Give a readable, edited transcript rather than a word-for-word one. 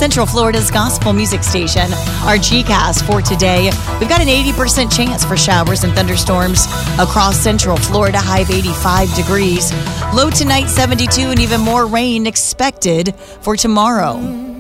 Central Florida's gospel music station. Our GCast for today, we've got an 80% chance for showers and thunderstorms across Central Florida, high of 85 degrees. Low tonight, 72, and even more rain expected for tomorrow.